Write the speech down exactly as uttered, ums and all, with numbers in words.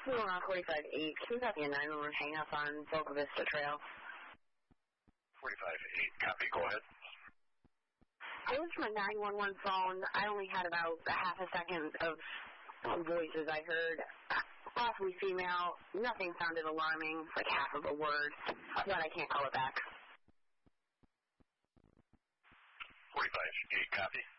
We're on forty-five eight. Can you copy a nine one one hang up on Boca Vista Trail? forty-five eight, copy, go ahead. I was from a nine one one phone. I only had about a half a second of voices I heard. Possibly female. Nothing sounded alarming, like half of a word. But I can't call it back. forty-five eight, copy.